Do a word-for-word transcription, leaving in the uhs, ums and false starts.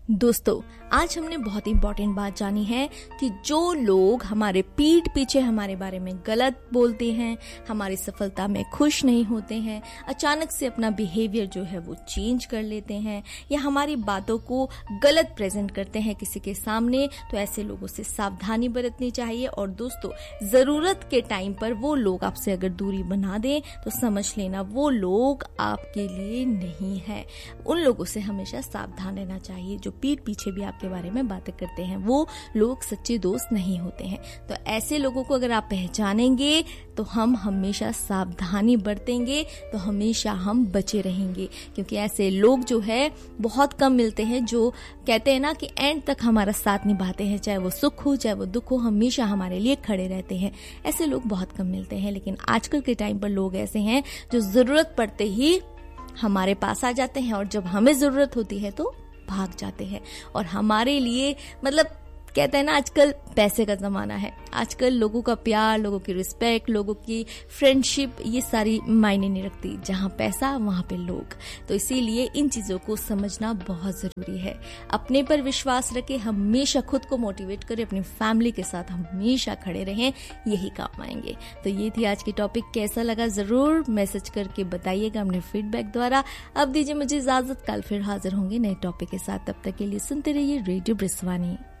दोस्तों, आज हमने बहुत इंपॉर्टेंट बात जानी है कि जो लोग हमारे पीठ पीछे हमारे बारे में गलत बोलते हैं, हमारी सफलता में खुश नहीं होते हैं, अचानक से अपना बिहेवियर जो है वो चेंज कर लेते हैं या हमारी बातों को गलत प्रेजेंट करते हैं किसी के सामने, तो ऐसे लोगों से सावधानी बरतनी चाहिए। और दोस्तों, जरूरत के टाइम पर वो लोग आपसे अगर दूरी बना दें तो समझ लेना वो लोग आपके लिए नहीं है। उन लोगों से हमेशा सावधान रहना चाहिए जो पीठ पीछे भी आपके बारे में बातें करते हैं। वो लोग सच्चे दोस्त नहीं होते हैं। तो ऐसे लोगों को अगर आप पहचानेंगे तो हम हमेशा सावधानी बरतेंगे, तो हमेशा हम बचे रहेंगे, क्योंकि ऐसे लोग जो है बहुत कम मिलते हैं जो कहते हैं ना कि एंड तक हमारा साथ निभाते हैं, चाहे वो सुख हो चाहे वो दुख हो, हमेशा हमारे लिए खड़े रहते हैं। ऐसे लोग बहुत कम मिलते हैं, लेकिन आजकल के टाइम पर लोग ऐसे हैं जो जरूरत पड़ते ही हमारे पास आ जाते हैं और जब हमें जरूरत होती है तो भाग जाते हैं। और हमारे लिए मतलब कहते हैं ना, आजकल पैसे का जमाना है, आजकल लोगों का प्यार, लोगों की रिस्पेक्ट, लोगों की फ्रेंडशिप, ये सारी मायने नहीं रखती। जहां पैसा वहां पे लोग। तो इसीलिए इन चीजों को समझना बहुत जरूरी है। अपने पर विश्वास रखें, हमेशा खुद को मोटिवेट करें, अपनी फैमिली के साथ हमेशा खड़े रहें, यही काम आएंगे। तो ये थी आज की टॉपिक। कैसा लगा जरूर मैसेज करके बताइएगा अपने फीडबैक द्वारा। अब दीजिए मुझे इजाजत, कल फिर हाजिर होंगे नए टॉपिक के साथ। तब तक के लिए सुनते रहिए रेडियो ब्रिसवानी।